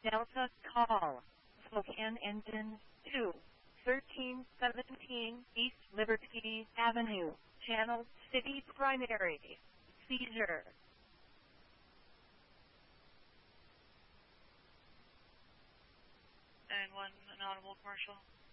Delta call. Spokane engine 2. 1317 East Liberty Avenue. Channel City Primary. Seizure. 9-1, an audible commercial.